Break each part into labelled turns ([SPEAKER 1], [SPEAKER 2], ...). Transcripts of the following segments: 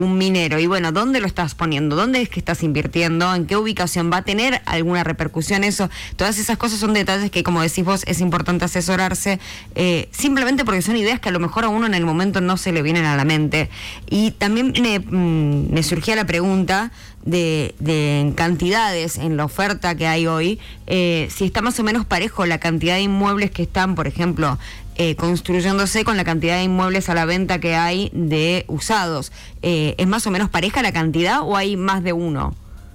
[SPEAKER 1] un minero. Y bueno, ¿dónde lo estás poniendo? ¿Dónde es que estás invirtiendo? ¿En qué ubicación va a tener alguna repercusión eso? Todas esas cosas son detalles que, como decís vos, es importante asesorarse, simplemente porque son ideas que a lo mejor a uno en el momento no se le vienen a la mente. Y también me surgía la pregunta de cantidades en la oferta que hay hoy, si está más o menos parejo la cantidad de inmuebles que están, por ejemplo, construyéndose con la cantidad de inmuebles a la venta que hay de usados. ¿Es más o menos pareja la cantidad o hay más de uno?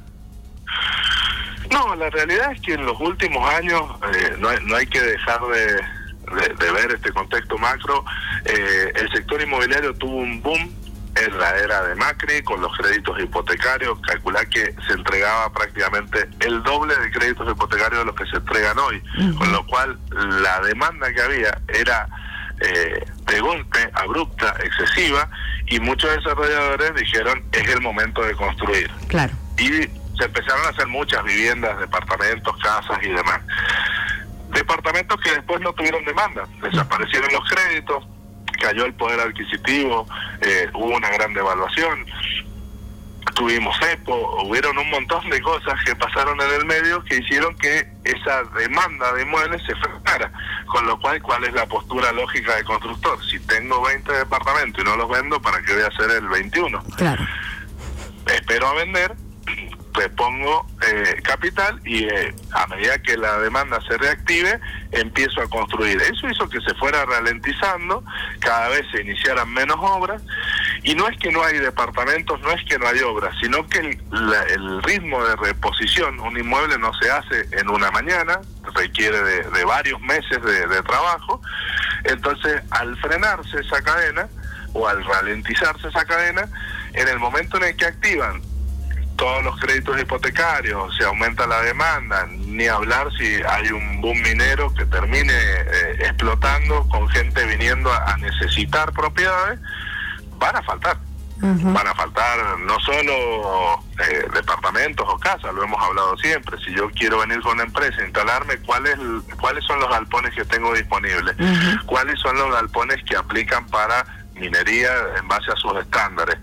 [SPEAKER 2] No, la realidad es que en los últimos años no hay que dejar de ver este contexto macro. El sector inmobiliario tuvo un boom en la era de Macri con los créditos hipotecarios. Calculá que se entregaba prácticamente el doble de créditos hipotecarios de los que se entregan hoy, con lo cual la demanda que había era de golpe, abrupta, excesiva, y muchos desarrolladores dijeron es el momento de construir.
[SPEAKER 1] Claro.
[SPEAKER 2] Y se empezaron a hacer muchas viviendas, departamentos, casas y demás. Departamentos que después no tuvieron demanda, desaparecieron los créditos, cayó el poder adquisitivo, hubo una gran devaluación, tuvimos cepo, hubieron un montón de cosas que pasaron en el medio que hicieron que esa demanda de inmuebles se frenara, con lo cual, ¿cuál es la postura lógica del constructor? Si tengo 20 departamentos y no los vendo, ¿para qué voy a hacer el 21?
[SPEAKER 1] Claro.
[SPEAKER 2] Espero a vender, le pongo capital y a medida que la demanda se reactive, empiezo a construir. Eso hizo que se fuera ralentizando, cada vez se iniciaran menos obras, y no es que no hay departamentos, no es que no hay obras, sino que el ritmo de reposición, un inmueble no se hace en una mañana, requiere de varios meses de trabajo. Entonces, al frenarse esa cadena, o al ralentizarse esa cadena, en el momento en el que activan todos los créditos hipotecarios, se aumenta la demanda, ni hablar si hay un boom minero que termine explotando con gente viniendo a necesitar propiedades, van a faltar. Van a faltar no solo departamentos o casas, lo hemos hablado siempre. Si yo quiero venir con una empresa, instalarme, ¿cuáles son los galpones que tengo disponibles? ¿Cuáles son los galpones que aplican para minería en base a sus estándares?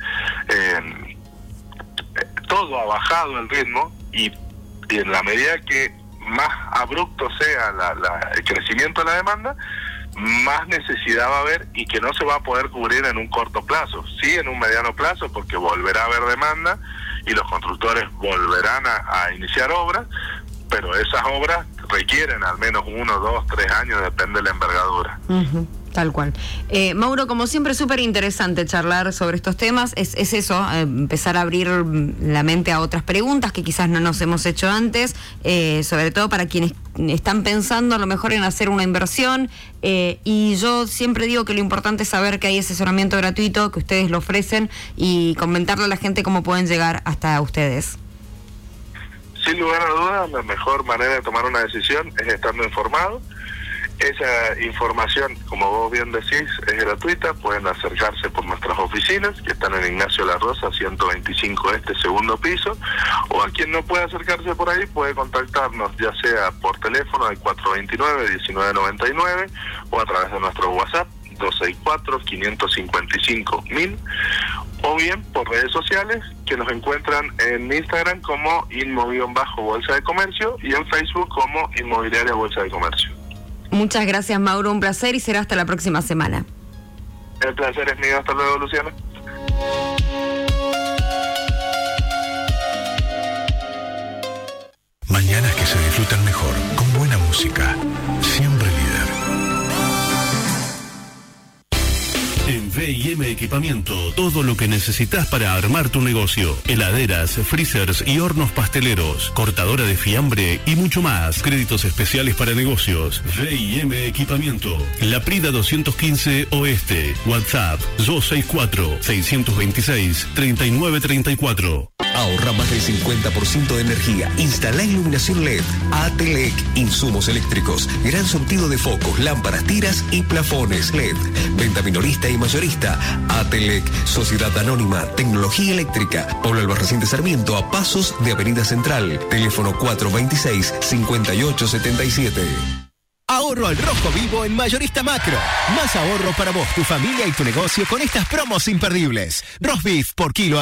[SPEAKER 2] Todo ha bajado el ritmo y en la medida que más abrupto sea el crecimiento de la demanda, más necesidad va a haber y que no se va a poder cubrir en un corto plazo, sí en un mediano plazo, porque volverá a haber demanda y los constructores volverán a iniciar obras, pero esas obras requieren al menos 1, 2, 3 años, depende de la envergadura.
[SPEAKER 1] Tal cual. Mauro, como siempre, súper interesante charlar sobre estos temas. Es eso, empezar a abrir la mente a otras preguntas que quizás no nos hemos hecho antes, sobre todo para quienes están pensando a lo mejor en hacer una inversión. Y yo siempre digo que lo importante es saber que hay asesoramiento gratuito, que ustedes lo ofrecen, y comentarle a la gente cómo pueden llegar hasta ustedes.
[SPEAKER 2] Sin lugar a dudas, la mejor manera de tomar una decisión es estando informado. Esa información, como vos bien decís, es gratuita. Pueden acercarse por nuestras oficinas, que están en Ignacio La Rosa, 125 segundo piso, o a quien no pueda acercarse por ahí puede contactarnos ya sea por teléfono al 429-1999 o a través de nuestro WhatsApp 264-555-1000, o bien por redes sociales, que nos encuentran en Instagram como Inmo-Bolsa de Comercio y en Facebook como Inmobiliaria Bolsa de Comercio.
[SPEAKER 1] Muchas gracias, Mauro, un placer y será hasta la próxima semana.
[SPEAKER 2] El placer es mío, hasta luego, Luciana.
[SPEAKER 3] Mañanas que se disfrutan mejor, con buena música, siempre líder.
[SPEAKER 4] En V&M Equipamiento, todo lo que necesitas para armar tu negocio. Heladeras, freezers y hornos pasteleros, cortadora de fiambre y mucho más. Créditos especiales para negocios. V&M Equipamiento. La Prida 215 Oeste. WhatsApp 264-626-3934.
[SPEAKER 5] Ahorra más del 50% de energía. Instala iluminación LED. Atelec, insumos eléctricos, gran surtido de focos, lámparas, tiras y plafones LED. Venta minorista y mayorista. Atelec, Sociedad Anónima, Tecnología Eléctrica. Pablo Albarracín de Sarmiento, a pasos de Avenida Central. Teléfono 426-5877.
[SPEAKER 6] Ahorro al rojo vivo en Mayorista Macro. Más ahorro para vos, tu familia y tu negocio con estas promos imperdibles. Roast beef por kilo